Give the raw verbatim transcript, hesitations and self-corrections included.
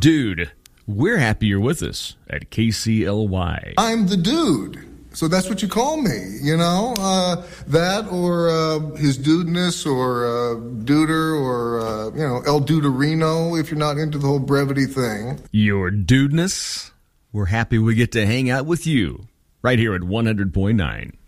Dude, we're happy you're with us at K C L Y. I'm the dude. So that's what you call me, you know? Uh, that or uh, his dudeness or uh, duder or, uh, you know, El Duderino if you're not into the whole brevity thing. Your dudeness? We're happy we get to hang out with you right here at one hundred point nine.